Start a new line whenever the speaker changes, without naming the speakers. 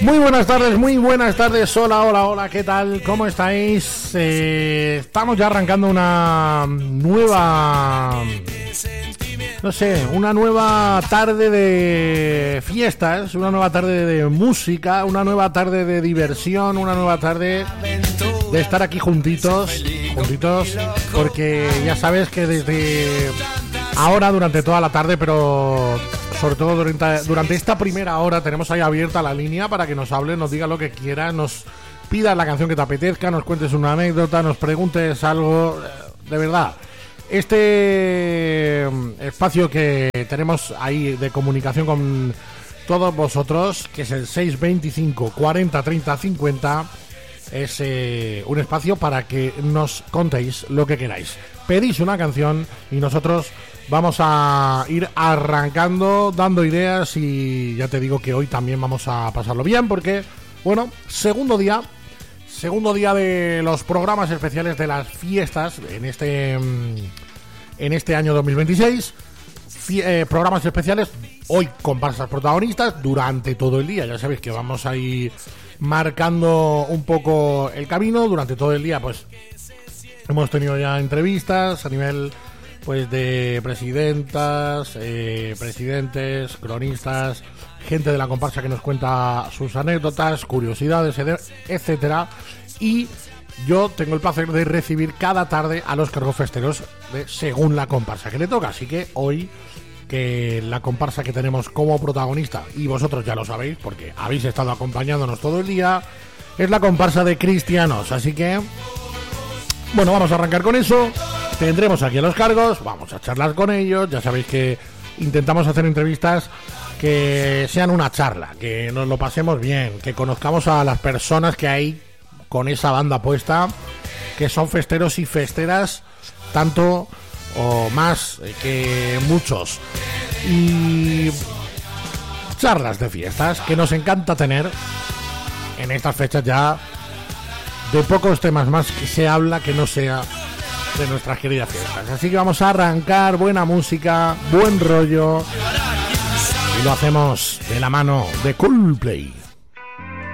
Muy buenas tardes, hola, ¿qué tal? ¿Cómo estáis? Estamos ya arrancando una nueva, una nueva tarde de fiestas, una nueva tarde de música, una nueva tarde de diversión, una nueva tarde de estar aquí juntitos, porque ya sabes que desde ahora, durante toda la tarde, pero sobre todo durante esta primera hora, tenemos ahí abierta la línea para que nos hables, nos digas lo que quieras, nos pidas la canción que te apetezca, nos cuentes una anécdota, nos preguntes algo, de verdad. Este espacio que tenemos ahí de comunicación con todos vosotros, que es el 625 40 30 50, es un espacio para que nos contéis lo que queráis. Pedís una canción y nosotros vamos a ir arrancando, dando ideas, y ya te digo que hoy también vamos a pasarlo bien porque, bueno, segundo día de los programas especiales de las fiestas en este año 2026. Programas especiales, hoy comparsas protagonistas durante todo el día. Ya sabéis que vamos a ir marcando un poco el camino durante todo el día. Pues hemos tenido ya entrevistas a nivel pues de presidentas, presidentes, cronistas, gente de la comparsa que nos cuenta sus anécdotas, curiosidades, etcétera. Y yo tengo el placer de recibir cada tarde a los cargofesteros según la comparsa que le toca. Así que hoy, que la comparsa que tenemos como protagonista, y vosotros ya lo sabéis porque habéis estado acompañándonos todo el día, es la comparsa de Cristianos. Así que, bueno, vamos a arrancar con eso. Tendremos aquí a los cargos, vamos a charlar con ellos. Ya sabéis que intentamos hacer entrevistas que sean una charla, que nos lo pasemos bien, que conozcamos a las personas que hay con esa banda puesta, que son festeros y festeras tanto o más que muchos, y charlas de fiestas que nos encanta tener en estas fechas. Ya de pocos temas más que se habla que no sea de nuestras queridas fiestas. Así que vamos a arrancar, buena música, buen rollo, y lo hacemos de la mano de Coldplay.